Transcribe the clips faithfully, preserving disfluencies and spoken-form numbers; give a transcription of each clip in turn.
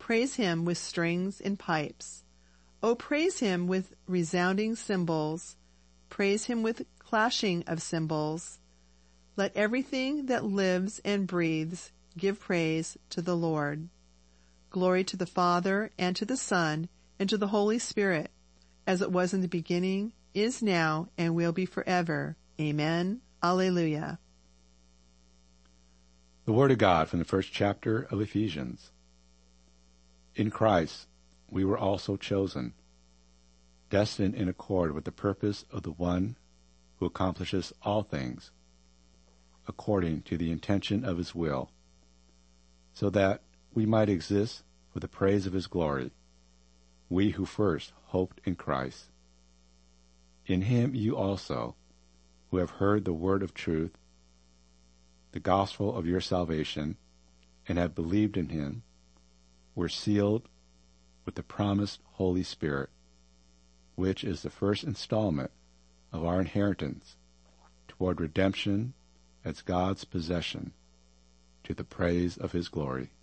praise him with strings and pipes. O praise him with resounding cymbals. Praise him with clashing of cymbals. Let everything that lives and breathes give praise to the Lord. Glory to the Father, and to the Son, and to the Holy Spirit, as it was in the beginning, is now, and will be forever. Amen. Alleluia. The Word of God from the first chapter of Ephesians. In Christ we were also chosen, destined in accord with the purpose of the one who accomplishes all things, according to the intention of his will, so that we might exist for the praise of his glory, we who first hoped in Christ. In him you also, who have heard the word of truth, the gospel of your salvation, and have believed in him, were sealed with the promised Holy Spirit, which is the first installment of our inheritance toward redemption as God's possession, to the praise of his glory.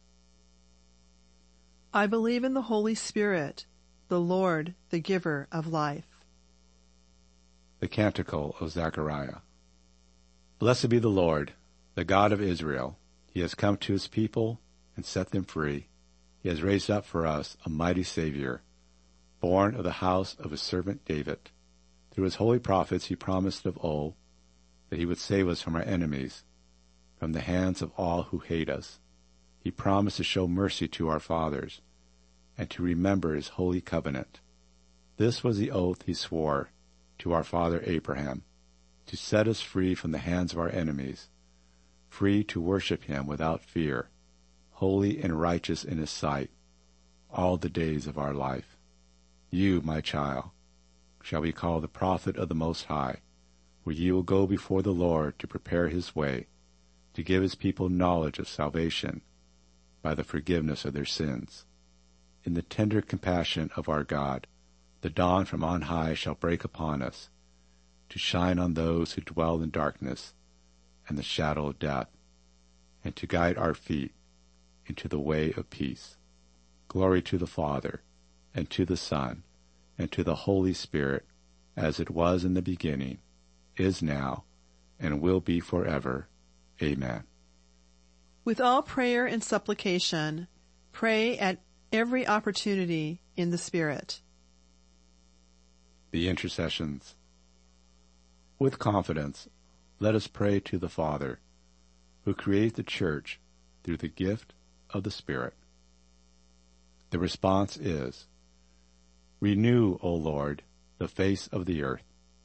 I believe in the Holy Spirit, the Lord, the giver of life. The Canticle of Zechariah. Blessed be the Lord, the God of Israel. He has come to his people and set them free. He has raised up for us a mighty Savior, born of the house of his servant David. Through his holy prophets he promised of old that he would save us from our enemies, from the hands of all who hate us. He promised to show mercy to our fathers, and to remember his holy covenant. This was the oath he swore to our father Abraham, to set us free from the hands of our enemies, free to worship him without fear, holy and righteous in his sight, all the days of our life. You, my child, shall be called the prophet of the Most High, for you will go before the Lord to prepare his way, to give his people knowledge of salvation by the forgiveness of their sins. In the tender compassion of our God, the dawn from on high shall break upon us, to shine on those who dwell in darkness and the shadow of death, and to guide our feet into the way of peace. Glory to the Father, and to the Son, and to the Holy Spirit, as it was in the beginning, is now, and will be forever. Amen. With all prayer and supplication, pray at every opportunity in the Spirit. The Intercessions. With confidence, let us pray to the Father, who created the Church through the gift of the Spirit. The response is, Renew, O Lord, the face of the earth.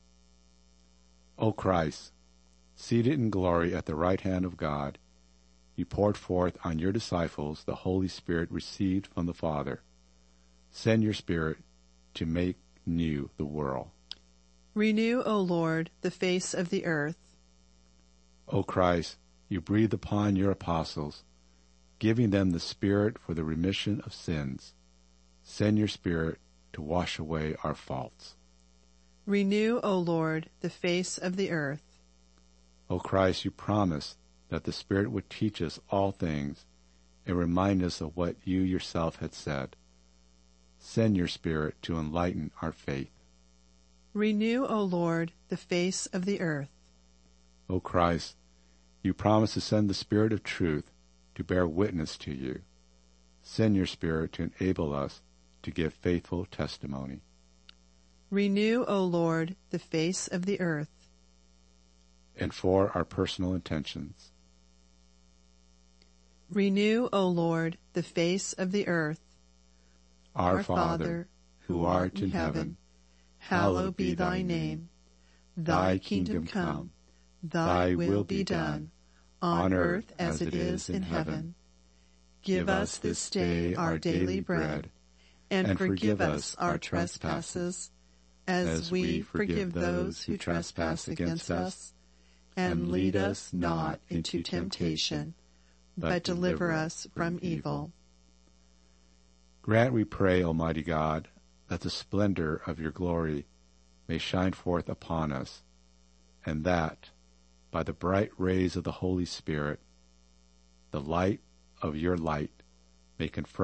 O Christ, seated in glory at the right hand of God, you poured forth on your disciples the Holy Spirit received from the Father. Send your Spirit to make new the world. Renew, O Lord, the face of the earth. O Christ, you breathed upon your apostles, giving them the Spirit for the remission of sins. Send your Spirit to wash away our faults. Renew, O Lord, the face of the earth. O Christ, you promised that the Spirit would teach us all things and remind us of what you yourself had said. Send your Spirit to enlighten our faith. Renew, O Lord, the face of the earth. O Christ, you promised to send the Spirit of truth to bear witness to you. Send your Spirit to enable us to give faithful testimony. Renew, O Lord, the face of the earth. And for our personal intentions. Renew, O Lord, the face of the earth. Our, our Father, who art in heaven, hallowed be thy name. Thy kingdom come, thy will be done, on earth as it is in heaven. Give us this day our daily bread, and forgive us our trespasses, as we forgive those who trespass against us. And lead us not into temptation, but deliver us from evil. Grant, we pray, Almighty God, that the splendor of your glory may shine forth upon us, and that, by the bright rays of the Holy Spirit, the light of your light may confirm